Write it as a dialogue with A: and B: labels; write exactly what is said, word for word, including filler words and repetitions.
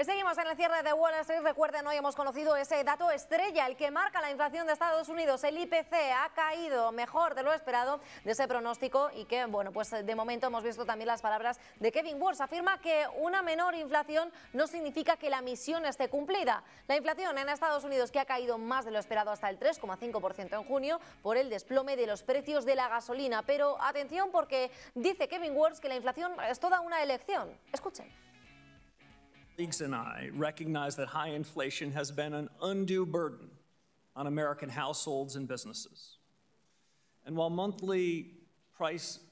A: Y seguimos en el cierre de Wall Street. Recuerden, hoy hemos conocido ese dato estrella, el que marca la inflación de Estados Unidos. El I P C ha caído mejor de lo esperado de ese pronóstico y que, bueno, pues de momento hemos visto también las palabras de Kevin Warsh. Afirma que una menor inflación no significa que la misión esté cumplida. La inflación en Estados Unidos, que ha caído más de lo esperado hasta el tres coma cinco por ciento en junio por el desplome de los precios de la gasolina. Pero atención, porque dice Kevin Warsh que la inflación es toda una elección. Escuchen.
B: Colleagues and I recognize that high inflation has been an undue burden on American households and businesses. And while monthly price